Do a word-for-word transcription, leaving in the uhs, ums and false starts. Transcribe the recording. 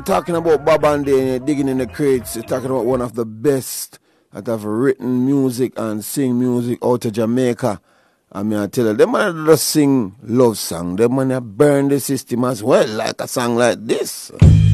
Talking about Bob Andy digging in the crates, talking about one of the best that have written music and sing music out of Jamaica. I mean, I tell you, them man just sing love song. Them man burn the system as well, like a song like this.